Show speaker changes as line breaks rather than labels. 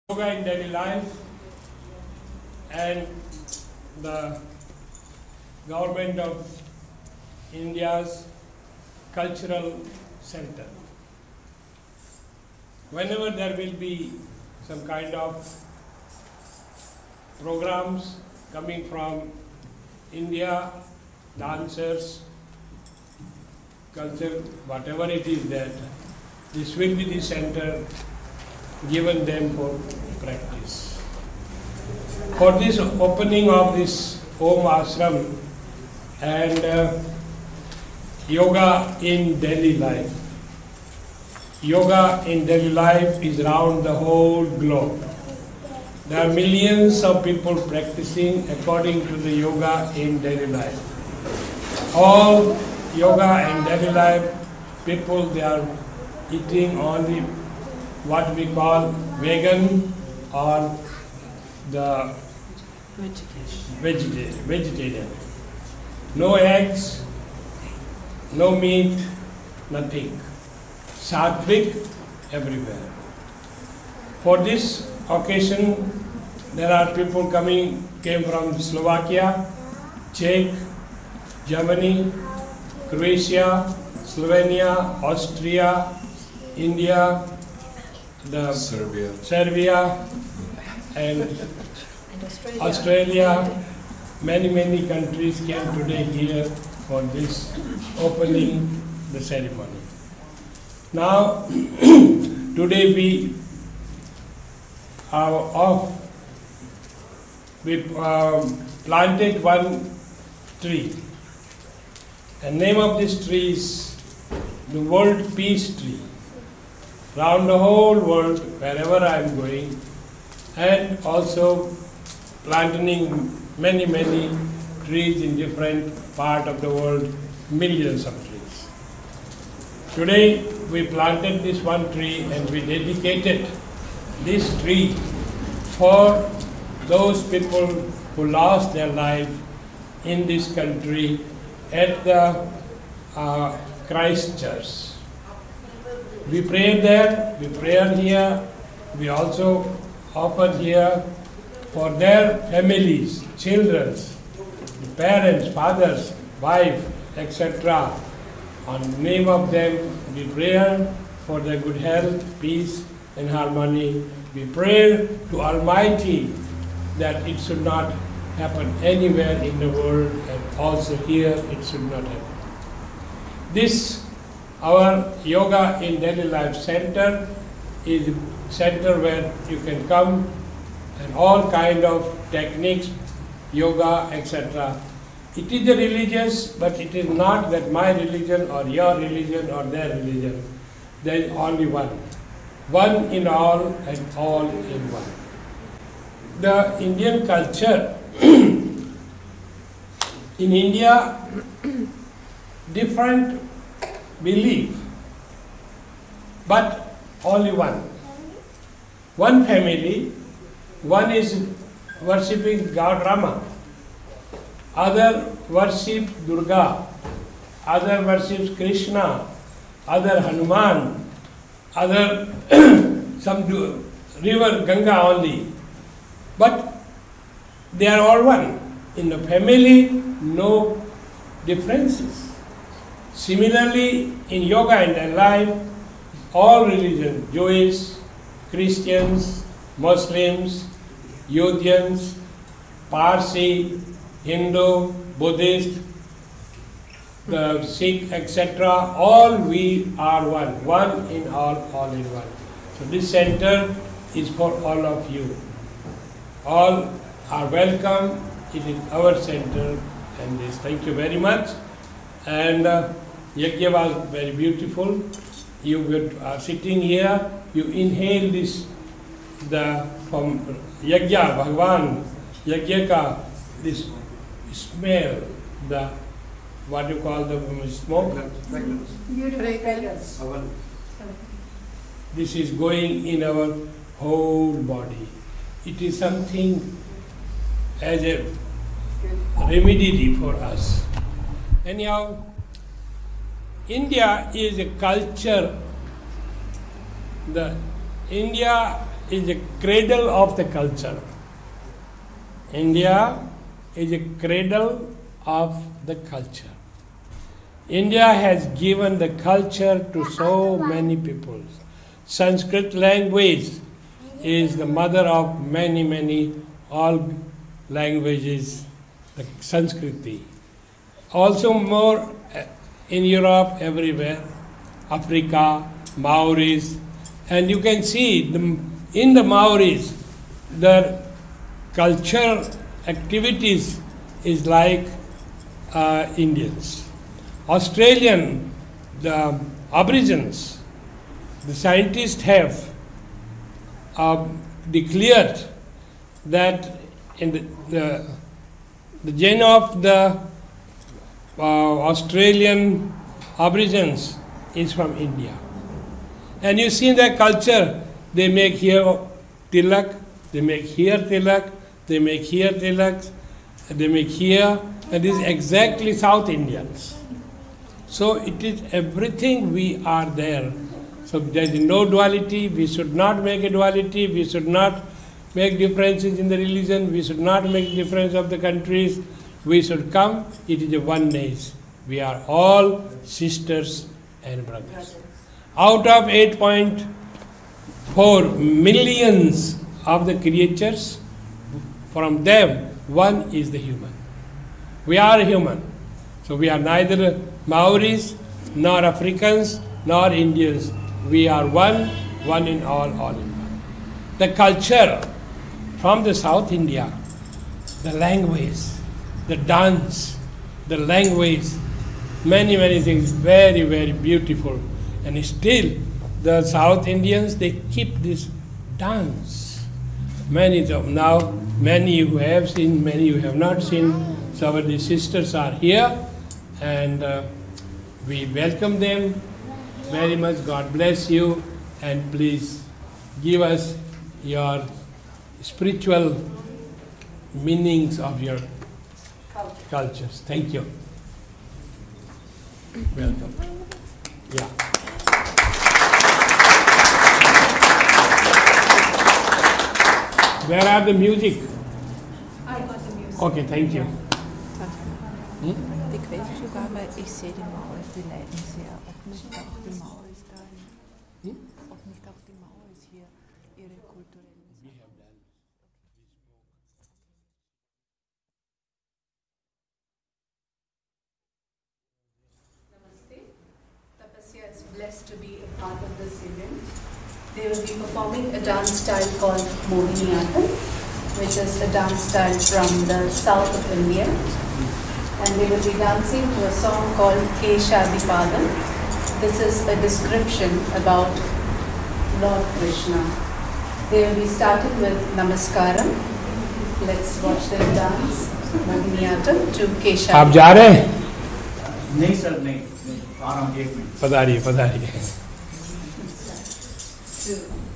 Yoga in daily life and the government of India's cultural center. Whenever there will be some kind of programs coming from India, dancers, culture, whatever it is that, this will be the center given them for practice. For this opening of this Om Ashram and yoga in daily life. Yoga in daily life is around the whole globe. There are millions of people practicing according to the yoga in daily life. All yoga in daily life people, they are eating only what we call vegan or the vegetarian. No eggs, no meat, nothing. Sattvic everywhere. For this occasion, there are people came from Slovakia, Czech, Germany, Croatia, Slovenia, Austria, India, Serbia and Australia. Many countries came today here for this opening the ceremony. Now, today we are off. We planted one tree. The name of this tree is the World Peace Tree. Around the whole world, wherever I am going, and also planting many trees in different part of the world, millions of trees. Today we planted this one tree and we dedicated this tree for those people who lost their life in this country at the Christchurch. We prayed there, we prayed here, we also offered here for their families, children, parents, fathers, wife, etc. On the name of them, we pray for their good health, peace and harmony. We pray to Almighty that it should not happen anywhere in the world and also here it should not happen. This our Yoga in Daily Life Center is a center where you can come and all kind of techniques, yoga, etc. It is a religious, but it is not that my religion or your religion or their religion. There is only one. One in all and all in one. The Indian culture, in India, different belief, but only one. One family, one is worshipping God Rama, other worship Durga, other worships Krishna, other Hanuman, other some river Ganga only. But they are all one. In the family, no differences. Similarly, in yoga and their life, all religions, Jewish, Christians, Muslims, Yahudians, Parsi, Hindu, Buddhist, the Sikh, etc., all we are one. One in all in one. So this center is for all of you. All are welcome. It is our center and this. Thank you very much. And Yajna was very beautiful. You are sitting here, you inhale this, from Yajna, Bhagwan, Yajna ka, this smell, what you call the smoke? This is going in our whole body. It is something as a remedy for us. Anyhow, India is a culture. The India is a cradle of the culture. India is a cradle of the culture. India has given the culture to so many people. Sanskrit language is the mother of many all languages, the Sanskriti. Also more in Europe, everywhere, Africa, Maoris, and you can see in the Maoris, their cultural activities is like Indians. Australian, the Aborigines, the scientists have declared that in the gene of the Australian Aborigines is from India. And you see in their culture, they make here tilak, they make here tilak, they make here tilaks, they make here, and this is exactly South Indians. So it is everything we are there. So there is no duality, we should not make a duality, we should not make differences in the religion, we should not make difference of the countries, we should come, it is a oneness. We are all sisters and brothers. Out of 8.4 millions of the creatures, from them, one is the human. We are human. So we are neither Maoris, nor Africans, nor Indians. We are one in all in one. The culture from the South India, the language, the dance, the language, many things, very beautiful. And still, the South Indians, they keep this dance. Many of them now, many you have seen, many you have not seen. Some of the sisters are here, and we welcome them very much. God bless you, and please give us your spiritual meanings of your cultures. Thank you. Welcome. Yeah. Where are the music?
I got the music.
Okay, thank you.
Die Quelle sogar, weil ich sehe die Mauer, die leiden sehr. Ob nicht auch die Mauer ist da, ob nicht auch die Mauer ist hier, ihre kulturellen Sachen.
Namaste. Tapasya is blessed to be a part of this event. They will be performing a dance style called Mohiniyattam, which is a dance style from the south of India. And they will be dancing to a song called Keshadipadam. This is a description about Lord Krishna. They will be starting with Namaskaram. Let's watch them dance Mohiniyattam to Keshadipadam.
आप जा रहे हैं?
नहीं sir नहीं आ रहा हूँ 1 minute
पधारिए पधारिए.
2